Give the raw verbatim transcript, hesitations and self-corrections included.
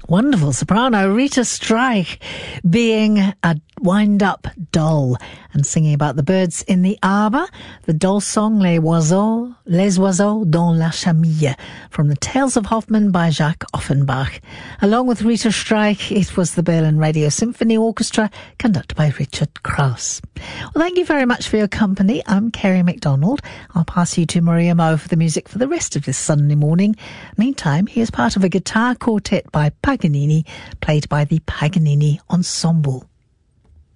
Wonderful soprano Rita Strike being a wind-up doll and singing about the birds in the arbour. The doll song Les Oiseaux, Les Oiseaux dans la Chamille from the Tales of Hoffmann by Jacques Offenbach. Along with Rita Strike, it was the Berlin Radio Symphony Orchestra conducted by Richard Krauss. Well, thank you very much for your company. I'm Kerry MacDonald. I'll pass you to Maria Mo for the music for the rest of this Sunday morning. Meantime, here's part of a guitar quartet by Paganini, played by the Paganini Ensemble.